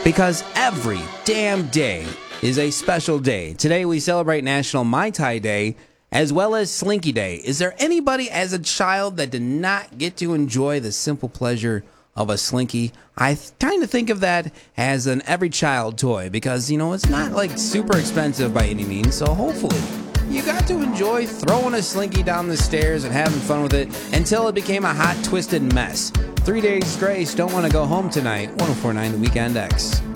Because every damn day is a special day. Today we celebrate National Mai Tai Day as well as Slinky Day. Is there anybody as a child that did not get to enjoy the simple pleasure of a Slinky? I kind of think of that as an every child toy because, it's not like super expensive by any means. So hopefully you got to enjoy throwing a Slinky down the stairs and having fun with it until it became a hot, twisted mess. 3 Days Grace, Don't Want to Go Home Tonight, 104.9 The Weekend X.